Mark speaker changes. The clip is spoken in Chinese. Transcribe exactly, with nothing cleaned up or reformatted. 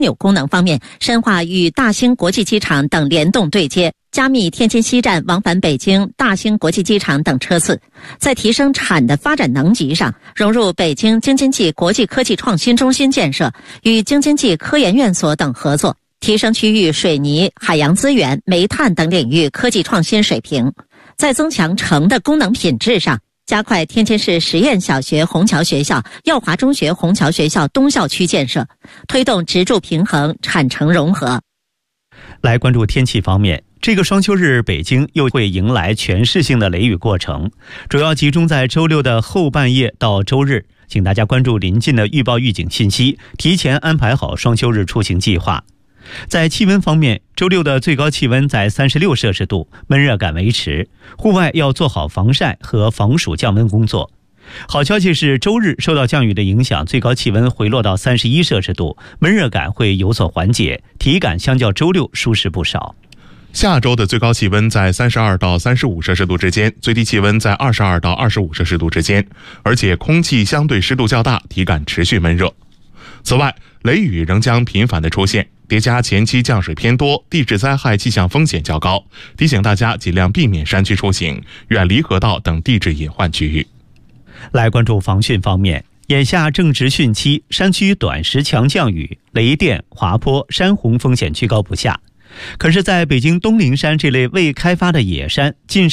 Speaker 1: 纽功能方面，深化与大兴国际机场等联动对接，加密天津西站往返北京、大兴国际机场等车次。在提升产的发展能级上，融入北京京津冀国际科技创新中心建设，与京津冀科研院所等合作，提升区域水泥、海洋资源、煤炭等领域科技创新水平。在增强城的功能品质上，加快天津市实验小学虹桥学校、耀华中学虹桥学校东校区建设，推动职住平衡、产城融合。
Speaker 2: 来关注天气方面，这个双休日，北京又会迎来全市性的雷雨过程，主要集中在周六的后半夜到周日，请大家关注临近的预报预警信息，提前安排好双休日出行计划。在气温方面，周六的最高气温在三十六摄氏度，闷热感维持，户外要做好防晒和防暑降温工作。好消息是，周日受到降雨的影响，最高气温回落到三十一摄氏度，闷热感会有所缓解，体感相较周六舒适不少。
Speaker 3: 下周的最高气温在三十二到三十五摄氏度之间，最低气温在二十二到二十五摄氏度之间，而且空气相对湿度较大，体感持续闷热。此外，雷雨仍将频繁的出现，叠加前期降水偏多，地质灾害气象风险较高，提醒大家尽量避免山区出行，远离河道等地质隐患区域。
Speaker 2: 来关注防汛方面，眼下正值汛期，山区短时强降雨、雷电、滑坡、山洪风险居高不下。可是在北京东陵山这类未开发的野山，近